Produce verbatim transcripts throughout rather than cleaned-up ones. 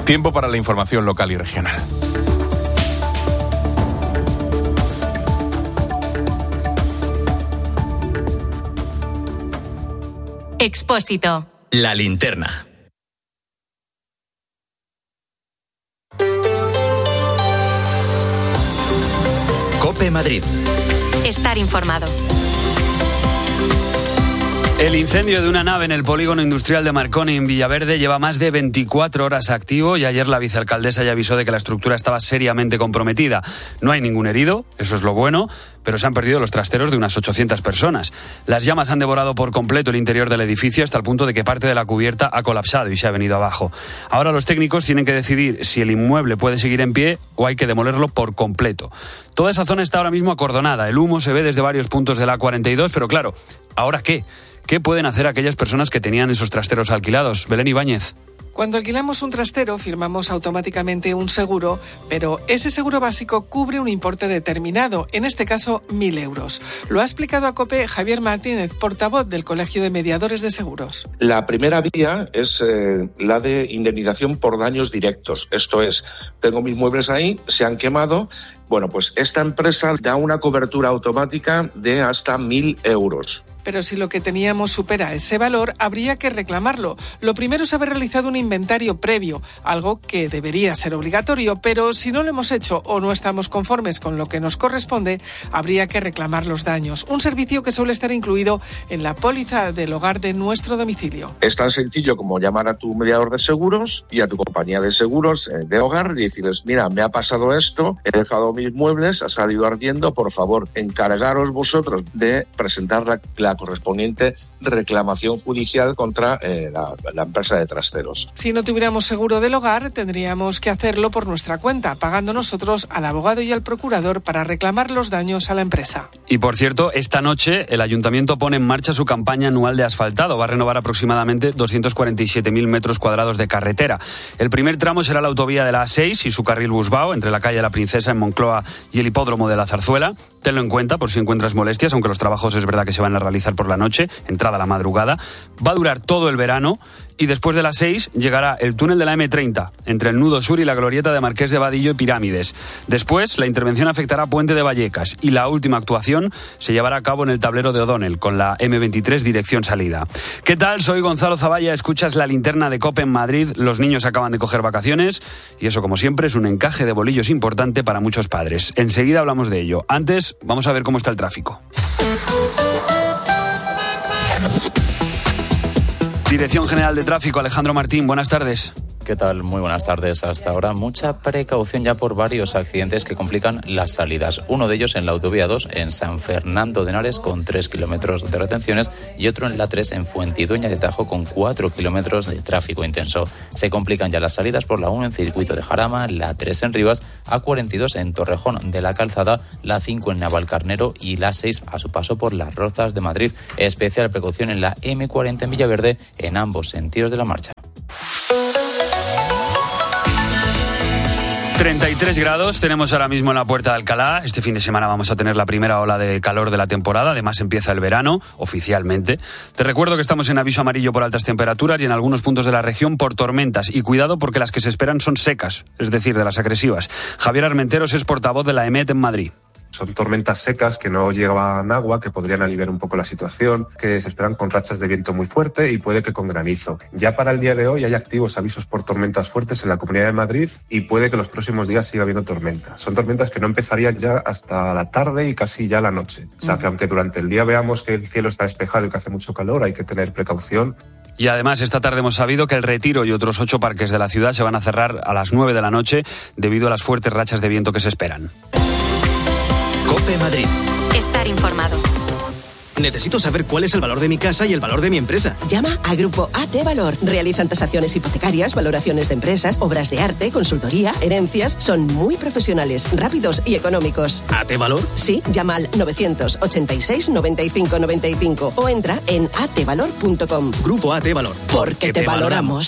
Tiempo para la información local y regional. Expósito. La linterna. COPE Madrid. Estar informado. El incendio de una nave en el polígono industrial de Marconi, en Villaverde, lleva más de veinticuatro horas activo y ayer la vicealcaldesa ya avisó de que la estructura estaba seriamente comprometida. No hay ningún herido, eso es lo bueno, pero se han perdido los trasteros de unas ochocientas personas. Las llamas han devorado por completo el interior del edificio hasta el punto de que parte de la cubierta ha colapsado y se ha venido abajo. Ahora los técnicos tienen que decidir si el inmueble puede seguir en pie o hay que demolerlo por completo. Toda esa zona está ahora mismo acordonada, el humo se ve desde varios puntos de la A cuarenta y dos, pero claro, ¿ahora qué? ¿Qué pueden hacer aquellas personas que tenían esos trasteros alquilados? Belén Ibáñez. Cuando alquilamos un trastero, firmamos automáticamente un seguro, pero ese seguro básico cubre un importe determinado, en este caso, mil euros. Lo ha explicado a COPE Javier Martínez, portavoz del Colegio de Mediadores de Seguros. La primera vía es eh, la de indemnización por daños directos. Esto es, tengo mis muebles ahí, se han quemado. Bueno, pues esta empresa da una cobertura automática de hasta mil euros. Pero si lo que teníamos supera ese valor, habría que reclamarlo. Lo primero es haber realizado un inventario previo, algo que debería ser obligatorio, pero si no lo hemos hecho o no estamos conformes con lo que nos corresponde, habría que reclamar los daños. Un servicio que suele estar incluido en la póliza del hogar de nuestro domicilio. Es tan sencillo como llamar a tu mediador de seguros y a tu compañía de seguros de hogar y decirles, mira, me ha pasado esto, he dejado mis muebles, ha salido ardiendo, por favor, encargaros vosotros de presentar la, la correspondiente reclamación judicial contra eh, la, la empresa de trasteros. Si no tuviéramos seguro del hogar, tendríamos que hacerlo por nuestra cuenta, pagando nosotros al abogado y al procurador para reclamar los daños a la empresa. Y por cierto, esta noche el Ayuntamiento pone en marcha su campaña anual de asfaltado. Va a renovar aproximadamente doscientos cuarenta y siete mil metros cuadrados de carretera. El primer tramo será la autovía de la A seis y su carril Busbao, entre la calle La Princesa en Moncloa y el hipódromo de la Zarzuela. Tenlo en cuenta por si encuentras molestias, aunque los trabajos es verdad que se van a realizar por la noche, entrada a la madrugada. Va a durar todo el verano y después de las seis llegará el túnel de la eme treinta, entre el nudo sur y la glorieta de Marqués de Vadillo y Pirámides. Después, la intervención afectará a Puente de Vallecas y la última actuación se llevará a cabo en el tablero de O'Donnell, con la eme veintitrés dirección salida. ¿Qué tal? Soy Gonzalo Zavalla, escuchas la linterna de COPE en Madrid. Los niños acaban de coger vacaciones y eso, como siempre, es un encaje de bolillos importante para muchos padres. Enseguida hablamos de ello. Antes, vamos a ver cómo está el tráfico. Dirección General de Tráfico, Alejandro Martín, buenas tardes. ¿Qué tal? Muy buenas tardes. Hasta ahora mucha precaución ya por varios accidentes que complican las salidas. Uno de ellos en la autovía dos en San Fernando de Henares con tres kilómetros de retenciones y otro en la tres en Fuentidueña de Tajo con cuatro kilómetros de tráfico intenso. Se complican ya las salidas por la uno en Circuito de Jarama, la tres en Rivas, A cuarenta y dos en Torrejón de la Calzada, la cinco en Navalcarnero y la seis a su paso por Las Rozas de Madrid. Especial precaución en la eme cuarenta en Villaverde en ambos sentidos de la marcha. treinta y tres grados tenemos ahora mismo en la Puerta de Alcalá. Este fin de semana vamos a tener la primera ola de calor de la temporada. Además empieza el verano, oficialmente. Te recuerdo que estamos en aviso amarillo por altas temperaturas y en algunos puntos de la región por tormentas. Y cuidado porque las que se esperan son secas, es decir, de las agresivas. Javier Armenteros es portavoz de la EMET en Madrid. Son tormentas secas que no llevan agua, que podrían aliviar un poco la situación, que se esperan con rachas de viento muy fuerte y puede que con granizo. Ya para el día de hoy hay activos avisos por tormentas fuertes en la Comunidad de Madrid y puede que los próximos días siga habiendo tormentas. Son tormentas que no empezarían ya hasta la tarde y casi ya la noche. O sea que aunque durante el día veamos que el cielo está despejado y que hace mucho calor, hay que tener precaución. Y además esta tarde hemos sabido que el Retiro y otros ocho parques de la ciudad se van a cerrar a las nueve de la noche debido a las fuertes rachas de viento que se esperan. COPE Madrid. Estar informado. Necesito saber cuál es el valor de mi casa y el valor de mi empresa. Llama a Grupo A T Valor. Realizan tasaciones hipotecarias, valoraciones de empresas, obras de arte, consultoría, herencias. Son muy profesionales, rápidos y económicos. ¿A T Valor? Sí, llama al novecientos ochenta y seis noventa y cinco noventa y cinco o entra en a t valor punto com. Grupo A T Valor. Porque te valoramos.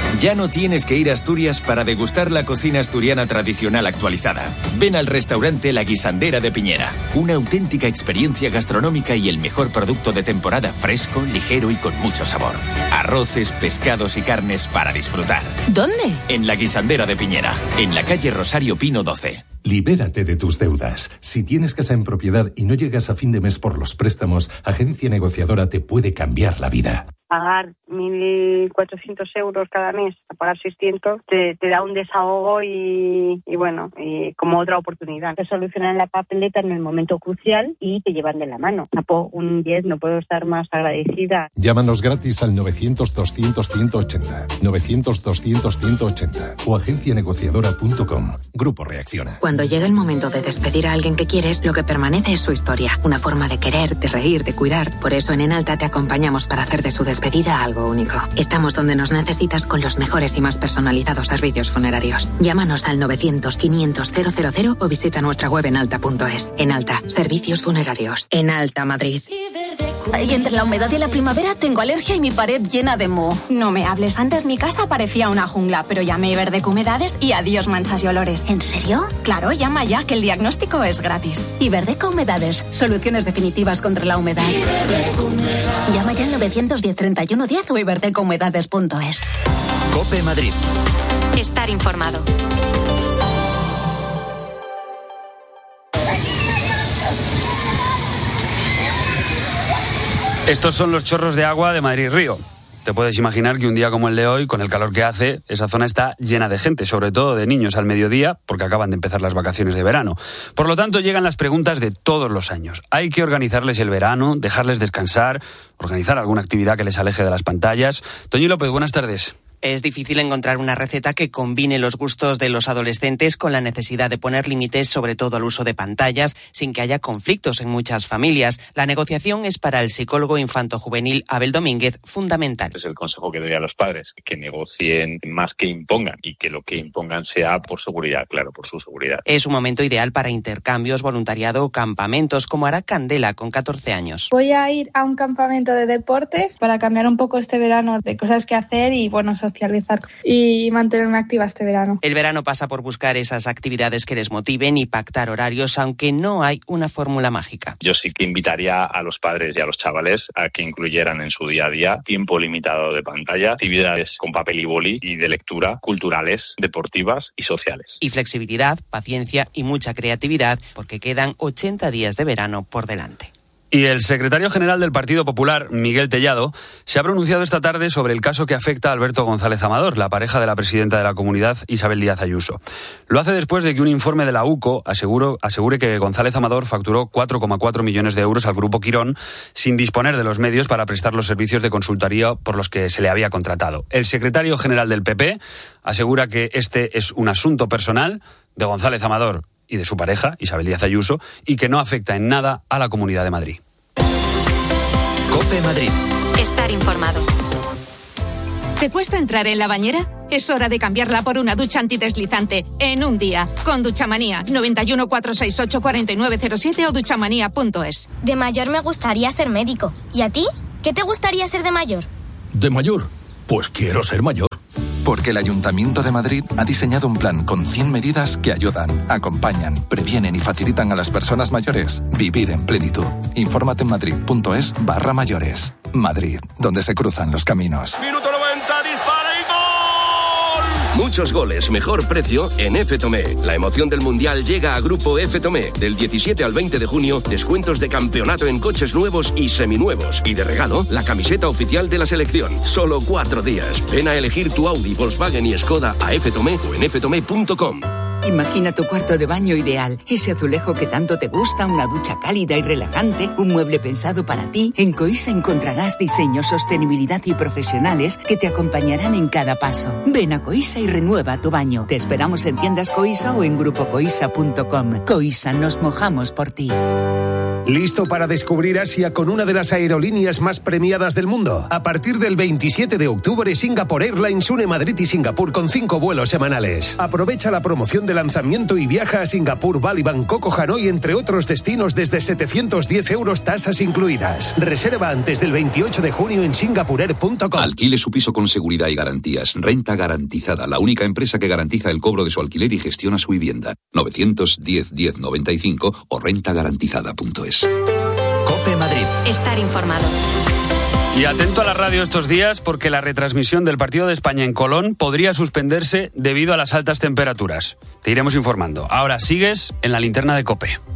Ya no tienes que ir a Asturias para degustar la cocina asturiana tradicional actualizada. Ven al restaurante La Guisandera de Piñera. Una auténtica experiencia gastronómica y el mejor producto de temporada, fresco, ligero y con mucho sabor. Arroces, pescados y carnes para disfrutar. ¿Dónde? En La Guisandera de Piñera, en la calle Rosario Pino doce. Libérate de tus deudas. Si tienes casa en propiedad y no llegas a fin de mes por los préstamos, Agencia Negociadora te puede cambiar la vida. Pagar mil cuatrocientos euros cada mes, a pagar seiscientos, te, te da un desahogo y, y bueno, y como otra oportunidad. Te solucionan la papeleta en el momento crucial y te llevan de la mano. Tapo un diez, no puedo estar más agradecida. Llámanos gratis al novecientos doscientos ciento ochenta, novecientos doscientos ciento ochenta o agencia negociadora punto com. Grupo Reacciona. Cuando llega el momento de despedir a alguien que quieres, lo que permanece es su historia, una forma de querer, de reír, de cuidar. Por eso en Enalta te acompañamos para hacer de su despedida algo único. Estamos donde nos necesitas con los mejores y más personalizados servicios funerarios. Llámanos al novecientos quinientos cero cero cero o visita nuestra web enalta punto es. Enalta, servicios funerarios. Enalta Madrid. Y entre la humedad y la primavera tengo alergia y mi pared llena de moho. No me hables, antes mi casa parecía una jungla, pero llamé Iberdec Humedades y adiós manchas y olores. ¿En serio? Claro, llama ya, que el diagnóstico es gratis. Iberdec Humedades, soluciones definitivas contra la humedad. Llama ya al novecientos diez treinta y uno diez o iberdec humedades punto es. COPE Madrid. Estar informado. Estos son los chorros de agua de Madrid Río. Te puedes imaginar que un día como el de hoy, con el calor que hace, esa zona está llena de gente, sobre todo de niños al mediodía, porque acaban de empezar las vacaciones de verano. Por lo tanto, llegan las preguntas de todos los años. Hay que organizarles el verano, dejarles descansar, organizar alguna actividad que les aleje de las pantallas. Toñi López, buenas tardes. Es difícil encontrar una receta que combine los gustos de los adolescentes con la necesidad de poner límites, sobre todo al uso de pantallas, sin que haya conflictos en muchas familias. La negociación es para el psicólogo infanto-juvenil Abel Domínguez fundamental. Es el consejo que doy a los padres, que negocien más que impongan y que lo que impongan sea por seguridad, claro, por su seguridad. Es un momento ideal para intercambios, voluntariado o campamentos, como hará Candela con catorce años. Voy a ir a un campamento de deportes para cambiar un poco este verano de cosas que hacer y, bueno, socializar y mantenerme activa este verano. El verano pasa por buscar esas actividades que les motiven y pactar horarios, aunque no hay una fórmula mágica. Yo sí que invitaría a los padres y a los chavales a que incluyeran en su día a día tiempo limitado de pantalla, actividades con papel y boli y de lectura, culturales, deportivas y sociales. Y flexibilidad, paciencia y mucha creatividad, porque quedan ochenta días de verano por delante. Y el secretario general del Partido Popular, Miguel Tellado, se ha pronunciado esta tarde sobre el caso que afecta a Alberto González Amador, la pareja de la presidenta de la Comunidad, Isabel Díaz Ayuso. Lo hace después de que un informe de la U C O aseguró, asegure que González Amador facturó cuatro coma cuatro millones de euros al Grupo Quirón sin disponer de los medios para prestar los servicios de consultoría por los que se le había contratado. El secretario general del P P asegura que este es un asunto personal de González Amador y de su pareja, Isabel Díaz Ayuso, y que no afecta en nada a la Comunidad de Madrid. COPE Madrid. Estar informado. ¿Te cuesta entrar en la bañera? Es hora de cambiarla por una ducha antideslizante en un día. Con Duchamanía, noventa y uno, cuatrocientos sesenta y ocho, cuarenta y nueve cero siete o duchamanía punto es. De mayor me gustaría ser médico. ¿Y a ti? ¿Qué te gustaría ser de mayor? ¿De mayor? Pues quiero ser mayor. Porque el Ayuntamiento de Madrid ha diseñado un plan con cien medidas que ayudan, acompañan, previenen y facilitan a las personas mayores vivir en plenitud. Infórmate en madrid punto es barra mayores. Madrid, donde se cruzan los caminos. Minuto noventa, dispara y gol. Muchos goles, mejor precio en F. Tomé. La emoción del Mundial llega a Grupo F. Tomé. Del diecisiete al veinte de junio, descuentos de campeonato en coches nuevos y seminuevos. Y de regalo, la camiseta oficial de la selección. Solo cuatro días. Ven a elegir tu Audi, Volkswagen y Skoda a F. Tomé o en f tomé punto com. Imagina tu cuarto de baño ideal, ese azulejo que tanto te gusta, una ducha cálida y relajante, un mueble pensado para ti. En Coisa encontrarás diseños, sostenibilidad y profesionales que te acompañarán en cada paso. Ven a Coisa y renueva tu baño. Te esperamos en tiendas Coisa o en grupo coisa punto com. Coisa, nos mojamos por ti. ¿Listo para descubrir Asia con una de las aerolíneas más premiadas del mundo? A partir del veintisiete de octubre, Singapore Airlines une Madrid y Singapur con cinco vuelos semanales. Aprovecha la promoción de lanzamiento y viaja a Singapur, Bali, Bangkok o Hanoi, entre otros destinos, desde setecientos diez euros, tasas incluidas. Reserva antes del veintiocho de junio en singapurair punto com. Alquile su piso con seguridad y garantías. Renta Garantizada, la única empresa que garantiza el cobro de su alquiler y gestiona su vivienda. novecientos diez diez noventa y cinco o renta garantizada punto es. COPE Madrid. Estar informado. Y atento a la radio estos días, porque la retransmisión del partido de España en Colón podría suspenderse debido a las altas temperaturas. Te iremos informando. Ahora sigues en la linterna de COPE.